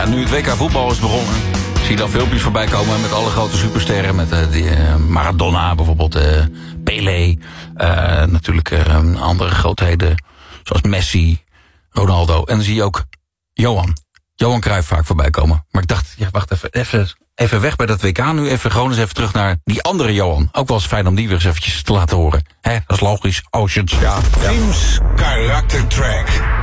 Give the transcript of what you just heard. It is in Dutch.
nu het WK voetbal is begonnen, zie je dan filmpjes voorbij komen met alle grote supersterren. Met Maradona bijvoorbeeld, Pelé. Natuurlijk andere grootheden zoals Messi, Ronaldo. En dan zie je ook Johan Cruijff vaak voorbij komen. Maar ik dacht, ja, wacht even weg bij dat WK nu. Gewoon eens even terug naar die andere Johan. Ook wel eens fijn om die weer eens eventjes te laten horen. Dat is logisch. Oceans. Tim's Karaktertrack.